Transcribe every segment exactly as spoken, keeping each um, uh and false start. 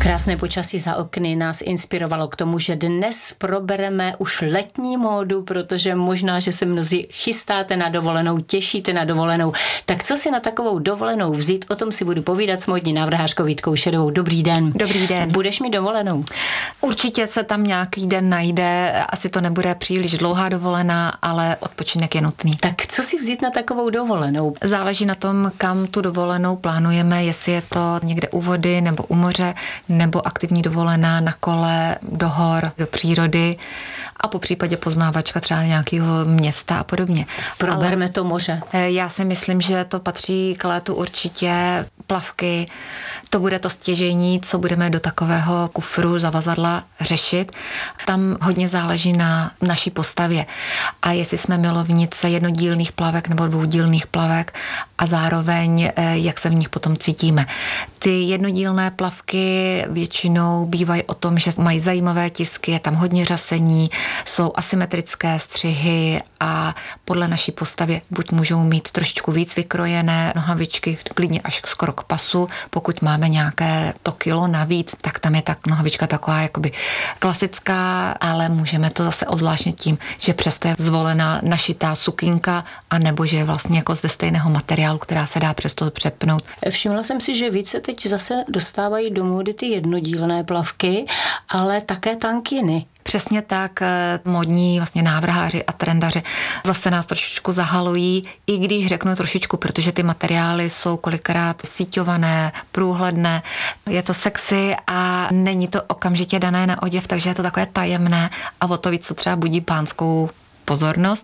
Krásné počasí za okny nás inspirovalo k tomu, že dnes probereme už letní módu, protože možná, že se mnozí chystáte na dovolenou, těšíte na dovolenou. Tak co si na takovou dovolenou vzít? O tom si budu povídat s módní návrhářkou Vítkou Šedovou. Dobrý den. Dobrý den. Budeš mít dovolenou? Určitě se tam nějaký den najde, asi to nebude příliš dlouhá dovolená, ale odpočinek je nutný. Tak co si vzít na takovou dovolenou? Záleží na tom, kam tu dovolenou plánujeme, jestli je to někde u vody nebo u moře, nebo aktivní dovolená na kole, do hor, do přírody a po případě poznávačka třeba nějakého města a podobně. Proberme Ale to moře. Já si myslím, že to patří k létu určitě plavky. To bude to stěžejní, co budeme do takového kufru zavazadla řešit. Tam hodně záleží na naší postavě. A jestli jsme milovnice jednodílných plavek nebo dvoudílných plavek a zároveň jak se v nich potom cítíme. Ty jednodílné plavky většinou bývají o tom, že mají zajímavé tisky, je tam hodně řasení, jsou asymetrické střihy a podle naší postavy buď můžou mít trošičku víc vykrojené nohavičky, klidně až skoro k pasu. Pokud máme nějaké to kilo navíc, tak tam je ta nohavička taková jakoby klasická, ale můžeme to zase ozvláštnit tím, že přesto je zvolená našitá sukinka, anebo že je vlastně jako ze stejného materiálu, která se dá přesto přepnout. Všimla jsem si, že více teď zase dostávají do módy ty jednodílné plavky, ale také tankiny. Přesně tak, modní vlastně návrháři a trendaři zase nás trošičku zahalují, i když řeknu trošičku, protože ty materiály jsou kolikrát síťované, průhledné, je to sexy a není to okamžitě dané na oděv, takže je to takové tajemné a o to víc, co třeba budí pánskou pozornost,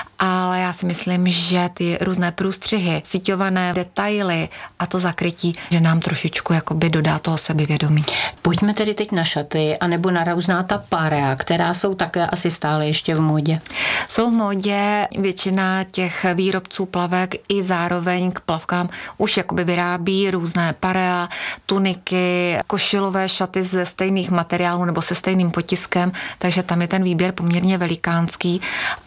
ale já si myslím, že ty různé průstřihy, síťované detaily a to zakrytí, že nám trošičku jakoby dodá toho sebevědomí. Pojďme tedy teď na šaty, anebo na různá ta parea, která jsou také asi stále ještě v módě. Jsou v módě, většina těch výrobců plavek i zároveň k plavkám už jakoby vyrábí různé parea, tuniky, košilové šaty ze stejných materiálů nebo se stejným potiskem, takže tam je ten výběr poměrně velikánský.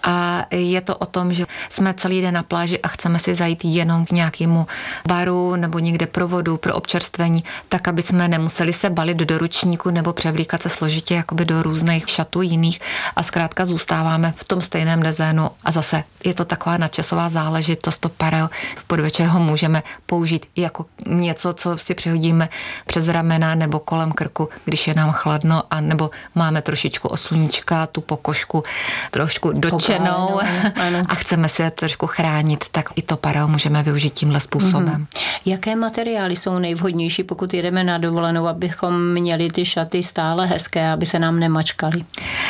A je to o tom, že jsme celý den na pláži a chceme si zajít jenom k nějakému baru nebo někde pro vodu, pro občerstvení, tak aby jsme nemuseli se balit do doručníku nebo převlíkat se složitě jakoby do různých šatů jiných a zkrátka zůstáváme v tom stejném designu a zase je to taková nadčasová záležitost, to pareo v podvečer ho můžeme použít jako něco, co si přihodíme přes ramena nebo kolem krku, když je nám chladno a nebo máme trošičku o sluníčka, tu pokožku trošku dotčenou a chceme se trošku chránit, tak i to pareo můžeme využít tímhle způsobem. Mm. Jaké materiály jsou nejvhodnější, pokud jedeme na dovolenou, abychom měli ty šaty stále hezké, aby se nám nemačkaly?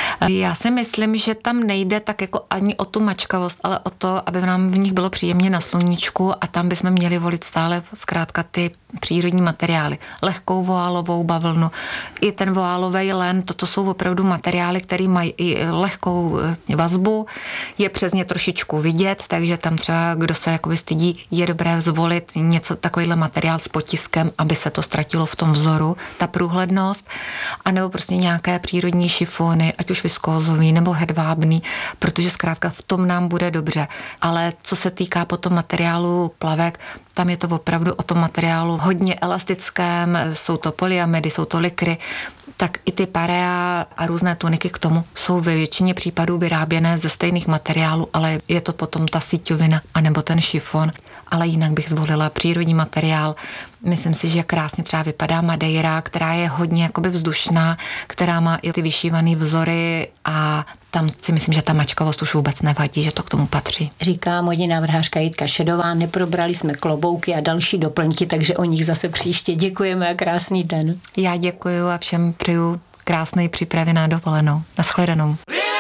Já si myslím, že tam nejde tak jako ani o tu mačkavost, ale o to, aby nám v nich bylo příjemně na sluníčku a tam bychom měli volit stále zkrátka ty přírodní materiály. Lehkou voálovou bavlnu, i ten voálový len, toto jsou opravdu materiály, které mají i lehkou vazbu, je přes ně trošičku vidět, takže tam třeba, kdo se jakoby stydí, je dobré zvolit něco takovýhle materiál s potiskem, aby se to ztratilo v tom vzoru, ta průhlednost, anebo prostě nějaké přírodní šifony, ať už viskózový nebo hedvábný, protože zkrátka v tom nám bude dobře. Ale co se týká potom materiálu plavek, tam je to opravdu o tom materiálu hodně elastickém, jsou to polyamidy, jsou to likry, tak i ty parea a různé tuniky k tomu jsou ve většině případů vyráběné ze stejných materiálů, ale je to potom ta síťovina anebo ten šifon, ale jinak bych zvolila přírodní materiál. Myslím si, že krásně třeba vypadá Madeira, která je hodně jakoby vzdušná, která má i ty vyšívané vzory a tam si myslím, že ta mačkavost už vůbec nevadí, že to k tomu patří. Říká módní návrhářka Jitka Šedová, neprobrali jsme klobouky a další doplňky, takže o nich zase příště děkujeme a krásný den. Já děkuju a všem přeju krásné přípravy na dovolenou. Naschledanou.